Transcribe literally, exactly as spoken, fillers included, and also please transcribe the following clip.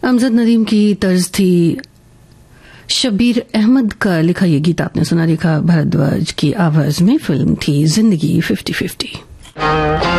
अमजद नदीम की तर्ज थी। शब्बीर अहमद का लिखा ये गीत आपने सुना। रेखा भारद्वाज की आवाज में फिल्म थी जिंदगी फिफ्टी फिफ्टी।